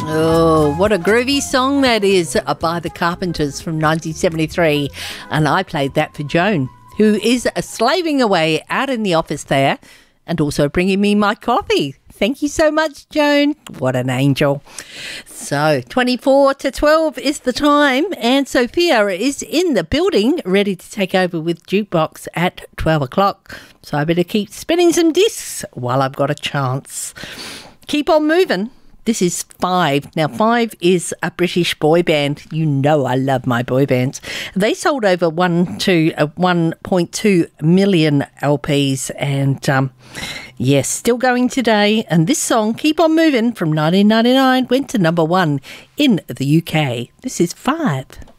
Oh, what a groovy song that is by the Carpenters from 1973. And I played that for Joan, who is slaving away out in the office there and also bringing me my coffee. Thank you so much, Joan. What an angel. So 24 to 12 is the time, and Sophia is in the building ready to take over with Jukebox at 12 o'clock. So I better keep spinning some discs while I've got a chance. Keep on moving. This is Five. Now, Five is a British boy band. You know I love my boy bands. They sold over 1.2 million LPs and, yes, still going today. And this song, Keep On Moving, from 1999, went to number 1 in the UK. This is Five.